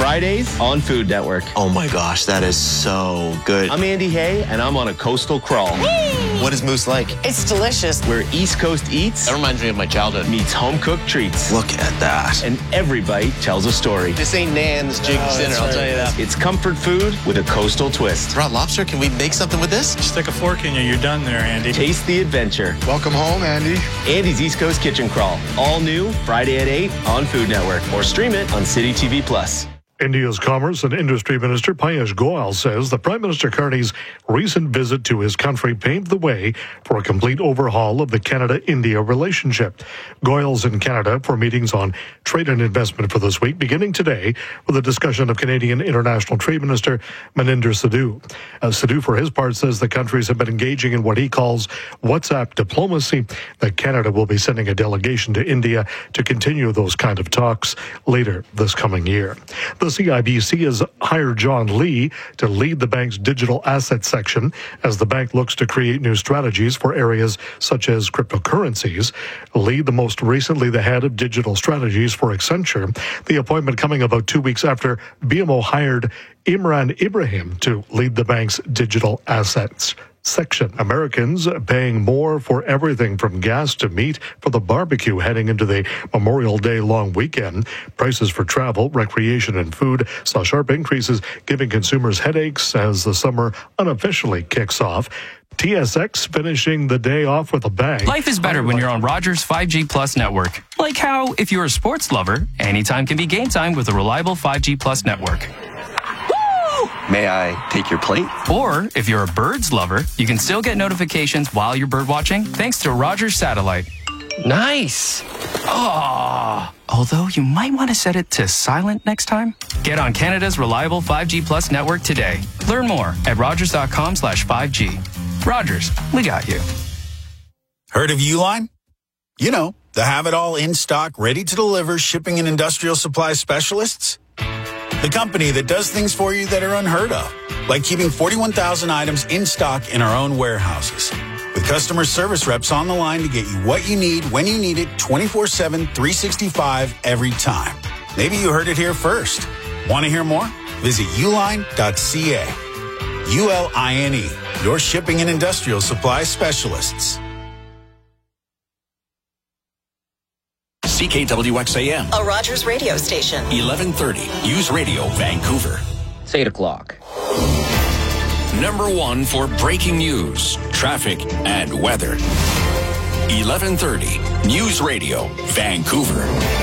Fridays on Food Network. Oh my gosh, that is so good. I'm Andy Hay, and I'm on a coastal crawl. What is Moose like? It's delicious. Where East Coast eats That reminds me of my childhood. meets home-cooked treats. Look at that. And every bite tells a story. This ain't Nan's Jig's dinner, I'll tell you that. It's comfort food with a coastal twist. Raw lobster, can we make something with this? Stick a fork in you, you're done there, Andy. Taste the adventure. Welcome home, Andy. Andy's East Coast Kitchen Crawl. All new Friday at 8 on Food Network. Or stream it on City TV Plus. India's Commerce and Industry Minister Piyush Goyal says the Prime Minister Carney's recent visit to his country paved the way for a complete overhaul of the Canada-India relationship. Goyal's in Canada for meetings on trade and investment for this week, beginning today with a discussion of Canadian International Trade Minister Maninder Sidhu. Sidhu, for his part, says the countries have been engaging in what he calls WhatsApp diplomacy, that Canada will be sending a delegation to India to continue those kind of talks later this coming year. The CIBC has hired John Lee to lead the bank's digital asset section as the bank looks to create new strategies for areas such as cryptocurrencies. Lee, the most recently the head of digital strategies for Accenture, the appointment coming about 2 weeks after BMO hired Imran Ibrahim to lead the bank's digital assets section. Americans paying more for everything from gas to meat for the barbecue heading into the Memorial Day long weekend. Prices for travel, recreation, and food saw sharp increases, giving consumers headaches as the summer unofficially kicks off. TSX finishing the day off with a bang. Life is better when you're on Rogers 5G Plus network. Like how, if you're a sports lover, anytime can be game time with a reliable 5G Plus network. May I take your plate? Or, if you're a birds lover, you can still get notifications while you're bird watching thanks to Rogers Satellite. Nice. Oh. Although you might want to set it to silent next time. Get on Canada's reliable 5G Plus network today. Learn more at rogers.com/5G. Rogers, we got you. Heard of Uline? You know, the have-it-all in stock, ready to deliver shipping and industrial supply specialists. The company that does things for you that are unheard of, like keeping 41,000 items in stock in our own warehouses. With customer service reps on the line to get you what you need, when you need it, 24/7, 365, every time. Maybe you heard it here first. Want to hear more? Visit uline.ca. ULINE, your shipping and industrial supply specialists. CKWXAM, A Rogers radio station. 1130, News Radio, Vancouver. It's 8 o'clock. Number one for breaking news, traffic, and weather. 1130, News Radio, Vancouver.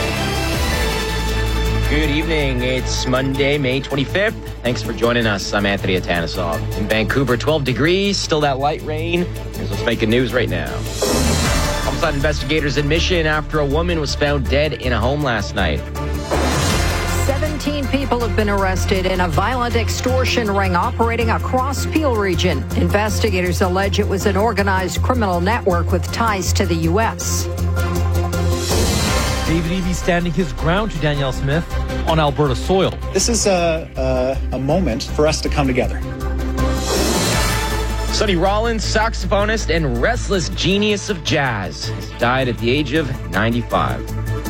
Good evening. It's Monday, May 25th. Thanks for joining us. I'm Anthony Atanasov. In Vancouver, 12 degrees, still that light rain. Here's what's making news right now. Homicide investigators in Mission after a woman was found dead in a home last night. 17 people have been arrested in a violent extortion ring operating across Peel region. Investigators allege it was an organized criminal network with ties to the U.S. David Eby standing his ground to Danielle Smith on Alberta soil. This is a moment for us to come together. Sonny Rollins, saxophonist and restless genius of jazz, died at the age of 95.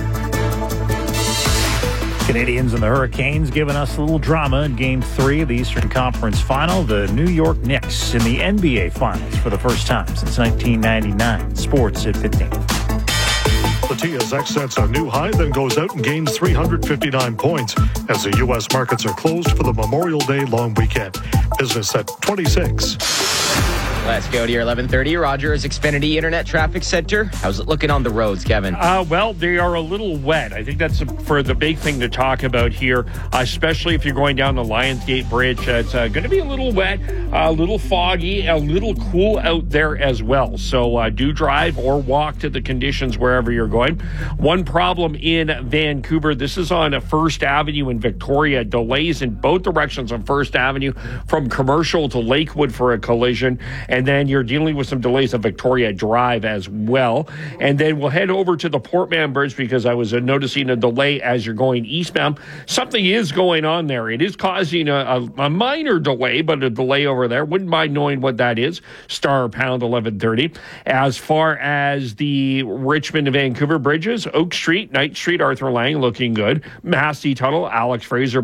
Canadians and the Hurricanes giving us a little drama in Game 3 of the Eastern Conference Final. The New York Knicks in the NBA Finals for the first time since 1999. Sports at 15. The TSX sets a new high, then goes out and gains 359 points as the U.S. markets are closed for the Memorial Day long weekend. Business at 26. Let's go to your 1130 Rogers Xfinity Internet Traffic Center. How's it looking on the roads, Kevin? Well, they are a little wet. I think that's for the big thing to talk about here, especially if you're going down the Lionsgate Bridge. It's going to be a little wet, a little foggy, a little cool out there as well. So do drive or walk to the conditions wherever you're going. One problem in Vancouver, this is on First Avenue in Victoria. Delays in both directions on First Avenue from Commercial to Lakewood for a collision. And then you're dealing with some delays on Victoria Drive as well. And then we'll head over to the Portman Bridge because I was noticing a delay as you're going eastbound. Something is going on there. It is causing a minor delay, but a delay over there. Wouldn't mind knowing what that is. Star pound 1130. As far as the Richmond to Vancouver bridges, Oak Street, Knight Street, Arthur Lang looking good. Massey Tunnel, Alex Fraser